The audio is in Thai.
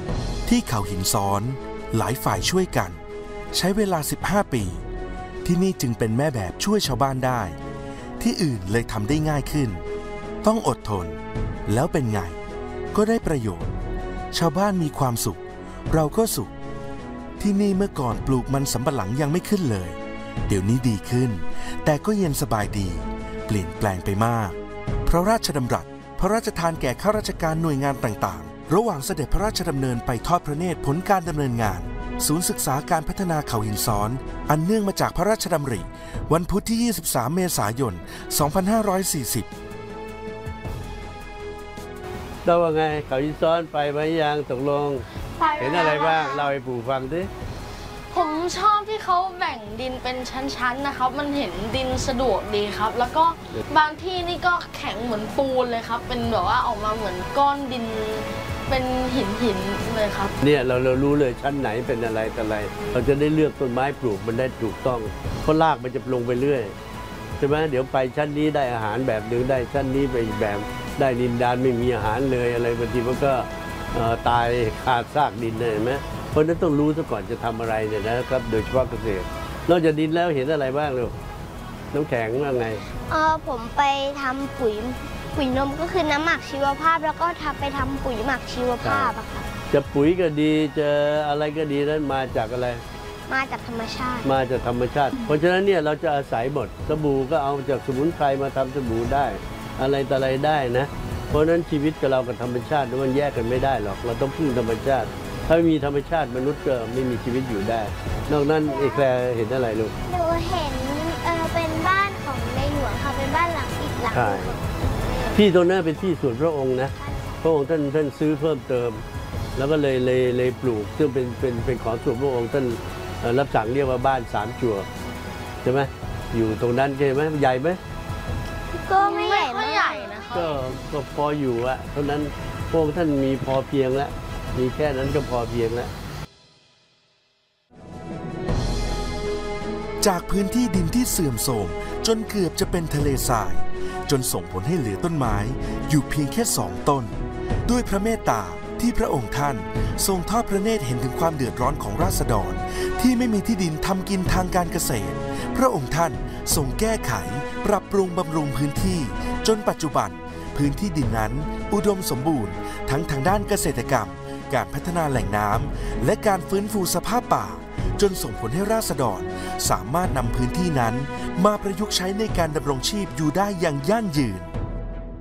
ที่เขาหินซ้อนหลายฝ่ายช่วยกันใช้เวลา15 ปีที่นี่จึงเป็นแม่แบบช่วยชาวบ้านได้ที่อื่นเลยทำได้ง่ายขึ้นต้องอดทนแล้วเป็นไงก็ได้ประโยชน์ชาวบ้านมีความสุขเราก็สุขที่นี่เมื่อก่อนปลูกมันสำปะหลังยังไม่ขึ้นเลยเดี๋ยวนี้ดีขึ้นแต่ก็เย็นสบายดีเปลี่ยนแปลงไปมากเพราะราชดำรัสพระราชทานแก่ข้าราชการหน่วยงานต่างๆระหว่างเสด็จพระราชดำเนินไปทอดพระเนตรผลการดำเนินงานศูนย์ศึกษาการพัฒนาเขาหินซ้อนอันเนื่องมาจากพระราชดำริวันพุธที่ 23 เมษายน 2540 เราว่าไงเขาหินซ้อนไปไหมยังตกลงเห็นอะไรบ้างเล่าให้ปู่ฟังดิผมชอบที่เขาแบ่งดินเป็นชั้นๆนะครับมันเห็นดินสะดวกดีครับแล้วก็บางที่นี่ก็แข็งเหมือนปูนเลยครับเป็นแบบว่าออกมาเหมือนก้อนดินเป็นหินเลยครับเนี่ยเรารู้เลยชั้นไหนเป็นอะไรแต่อะไรเราจะได้เลือกต้นไม้ปลูกมันได้ถูกต้องเพราะรากมันจะลงไปเรื่อยใช่ไหมเดี๋ยวไปชั้นนี้ได้อาหารแบบนึงได้ชั้นนี้ไปอีกแบบได้ดินดานไม่มีอาหารเลยอะไรบางทีมันก็ตายขาดซากดินเลยเห็นไหมเพราะนั้นต้องรู้ซะก่อนจะทำอะไรเนี่ยนะครับโดยเฉพาะเกษตรนอกจากดินแล้วเห็นอะไรบ้างลูกน้ำแข็งว่าไงผมไปทำปุ๋ยนมก็คือน้ำหมักชีวภาพแล้วก็ไปทำปุ๋ยหมักชีวภาพอะค่ะจะปุ๋ยก็ดีจะอะไรก็ดีนั้นมาจากอะไรมาจากธรรมชาติมาจากธรรมชาติเพราะฉะนั้นเนี่ยเราจะอาศัยหมดสบู่ก็เอาจากสมุนไพรมาทำสบู่ได้อะไรต่ออะไรได้นะเพราะฉะนั้นชีวิตกับเรากับธรรมชาติมันแยกกันไม่ได้หรอกเราต้องพึ่งธรรมชาติถ้าไม่มีธรรมชาติมนุษย์ก็ไม่มีชีวิตอยู่ได้นอกนั้นแคลเห็นอะไรลูกหนูเห็นเป็นบ้านของในหลวงค่ะเป็นบ้านหลังอีกหลังที่ตรงนั้นเป็นที่ส่วนพระองค์นะพระองค์ท่านซื้อเพิ่มเติมแล้วก็เลยปลูกซึ่งเป็นของส่วนพระองค์ท่านรับสั่งเรียกว่าบ้าน3 จั่วใช่ไหมอยู่ตรงนั้นใช่ไหมใหญ่ไหมก็ไม่ใหญ่นะคะก็พออยู่อะเพราะนั้นพระองค์ท่านมีพอเพียงแล้วมีแค่นั้นก็พอเพียงแล้วจากพื้นที่ดินที่เสื่อมโทรมจนเกือบจะเป็นทะเลทรายจนส่งผลให้เหลือต้นไม้อยู่เพียงแค่2 ต้นด้วยพระเมตตาที่พระองค์ท่านทรงทอดพระเนตรเห็นถึงความเดือดร้อนของราษฎรที่ไม่มีที่ดินทำกินทางการเกษตรพระองค์ท่านทรงแก้ไขปรับปรุงบำรุงพื้นที่จนปัจจุบันพื้นที่ดินนั้นอุดมสมบูรณ์ทั้งทางด้านเกษตรกรรมการพัฒนาแหล่งน้ำและการฟื้นฟูสภาพป่าจนส่งผลให้ราษฎรสามารถนำพื้นที่นั้นมาประยุกต์ใช้ในการดำรงชีพอยู่ได้อย่างยั่งยืน